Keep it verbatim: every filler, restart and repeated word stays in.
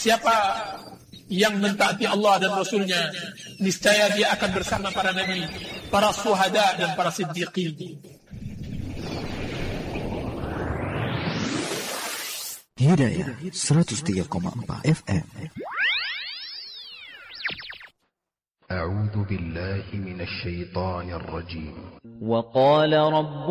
siapa yang mentaati Allah dan Rasulnya, niscaya dia akan bersama para nabi, para syuhada dan para siddiqin. Hidayah seratus tiga koma empat F M. A'udzu billahi minasy syaithanir rajim. Wa qala rabbukum